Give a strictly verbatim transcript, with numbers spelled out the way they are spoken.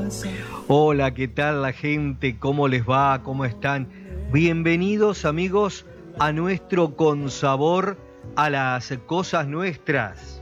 Hola, ¿qué tal la gente? ¿Cómo les va? ¿Cómo están? Bienvenidos amigos a nuestro Con Sabor a las Cosas Nuestras.